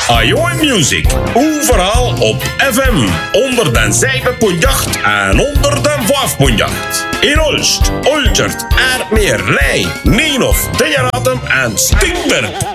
Ajoy Music. Overal op FM. Onder den 7.8 en onder den 5.8. In Olst, Olchert, Aardmeer, Rij, Nienhof, Dejaratum en Stinkberg.